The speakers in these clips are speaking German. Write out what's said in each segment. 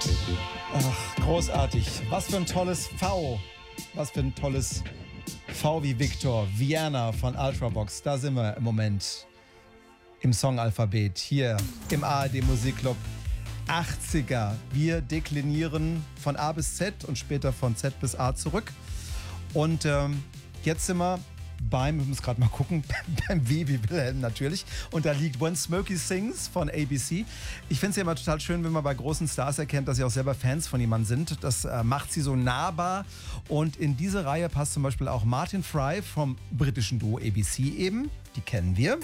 Ach, großartig. Was für ein tolles V. Was für ein tolles V wie Victor. Vienna von Ultravox. Da sind wir im Moment im Songalphabet. Hier im ARD Musikclub 80er. Wir deklinieren von A bis Z und später von Z bis A zurück. Und jetzt sind wir wir müssen gerade mal gucken, beim W wie Wilhelm natürlich. Und da liegt When Smokey Sings von ABC. Ich finde es ja immer total schön, wenn man bei großen Stars erkennt, dass sie auch selber Fans von jemandem sind. Das macht sie so nahbar. Und in diese Reihe passt zum Beispiel auch Martin Fry vom britischen Duo ABC eben. Die kennen wir.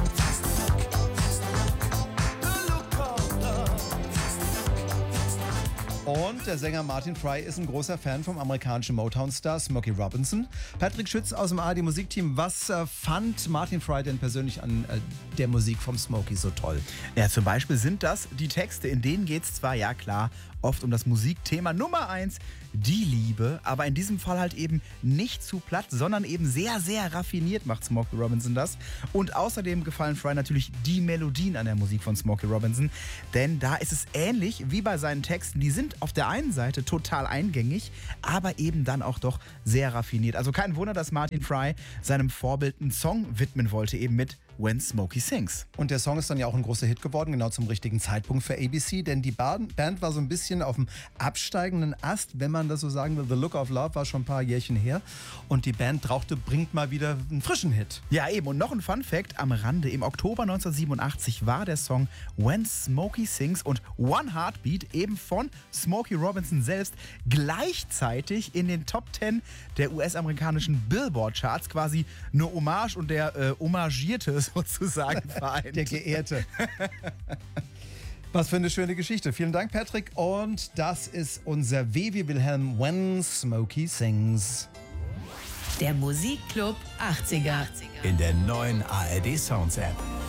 Und der Sänger Martin Fry ist ein großer Fan vom amerikanischen Motown-Star Smokey Robinson. Patrick Schütz aus dem ARD Musikteam, was fand Martin Fry denn persönlich an der Musik vom Smokey so toll? Ja, zum Beispiel sind das die Texte, in denen geht es zwar, ja klar, oft um das Musikthema Nummer 1, die Liebe, aber in diesem Fall halt eben nicht zu platt, sondern eben sehr, sehr raffiniert macht Smokey Robinson das. Und außerdem gefallen Fry natürlich die Melodien an der Musik von Smokey Robinson, denn da ist es ähnlich wie bei seinen Texten, die sind auf der einen Seite total eingängig, aber eben dann auch doch sehr raffiniert. Also kein Wunder, dass Martin Fry seinem Vorbild einen Song widmen wollte, eben mit When Smokey Sings. Und der Song ist dann ja auch ein großer Hit geworden, genau zum richtigen Zeitpunkt für ABC, denn die Band war so ein bisschen auf dem absteigenden Ast, wenn man das so sagen will. The Look of Love war schon ein paar Jährchen her und die Band bringt mal wieder einen frischen Hit. Ja eben, und noch ein Fun Fact am Rande. Im Oktober 1987 war der Song When Smokey Sings und One Heartbeat eben von Smokey Robinson selbst gleichzeitig in den Top 10 der US-amerikanischen Billboard-Charts, quasi eine Hommage und der Homagierte sozusagen vereint. Der Geehrte. Was für eine schöne Geschichte. Vielen Dank, Patrick. Und das ist unser W wie Wilhelm, When Smokey Sings. Der Musikclub 80er. In der neuen ARD Sounds App.